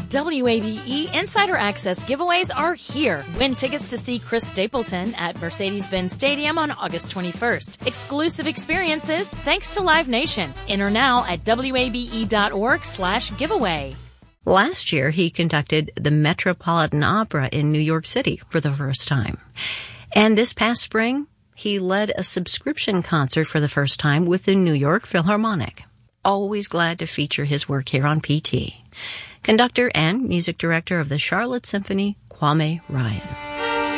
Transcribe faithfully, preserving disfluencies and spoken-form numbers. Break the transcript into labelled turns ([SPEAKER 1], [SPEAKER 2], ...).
[SPEAKER 1] W A B E Insider Access giveaways are here. Win tickets to see Chris Stapleton at Mercedes-Benz Stadium on August twenty-first. Exclusive experiences thanks to Live Nation. Enter now at wabe.org slash giveaway.
[SPEAKER 2] Last year, he conducted the Metropolitan Opera in New York City for the first time. And this past spring, he led a subscription concert for the first time with the New York Philharmonic. Always glad to feature his work here on P T. Conductor and music director of the Charlotte Symphony, Kwame Ryan.